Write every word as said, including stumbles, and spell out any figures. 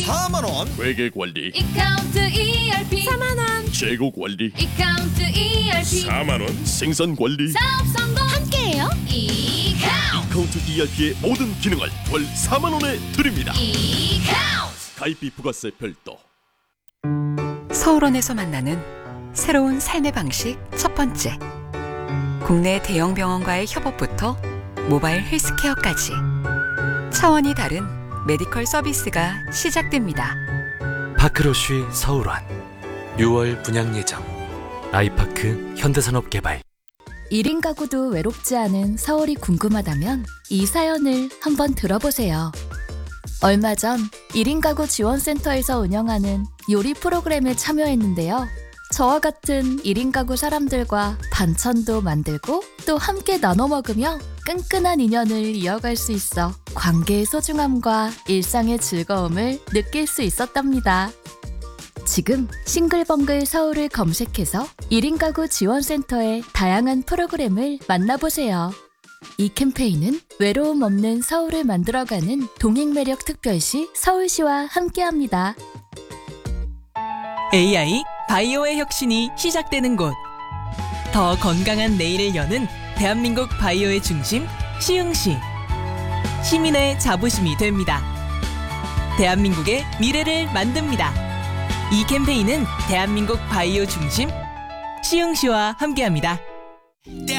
사만 원. 회계 관리 이카운트 이알피 사만 원. 재고 관리 이카운트 이알피 사만 원. 생산 관리 사업 성공 함께해요. 이카운트 이카운트 이알피의 모든 기능을 월 사만 원에 드립니다. 이카운트 가입비 부가세 별도. 서울원에서 만나는 새로운 삶의 방식 첫 번째. 국내 대형 병원과의 협업부터 모바일 헬스케어까지 차원이 다른 메디컬 서비스가 시작됩니다. 파크로쉬 서울원 유월 분양 예정. 아이파크 현대산업개발. 일 인 가구도 외롭지 않은 서울이 궁금하다면 이 사연을 한번 들어보세요. 얼마 전 일 인 가구 지원센터에서 운영하는 요리 프로그램에 참여했는데요. 저와 같은 일 인 가구 사람들과 반찬도 만들고 또 함께 나눠 먹으며 끈끈한 인연을 이어갈 수 있어 관계의 소중함과 일상의 즐거움을 느낄 수 있었답니다. 지금 싱글벙글 서울을 검색해서 일 인 가구 지원센터의 다양한 프로그램을 만나보세요. 이 캠페인은 외로움 없는 서울을 만들어가는 동행매력 특별시 서울시와 함께합니다. 에이아이 바이오의 혁신이 시작되는 곳. 더 건강한 내일을 여는 대한민국 바이오의 중심 시흥시. 시민의 자부심이 됩니다. 대한민국의 미래를 만듭니다. 이 캠페인은 대한민국 바이오 중심 시흥시와 함께합니다.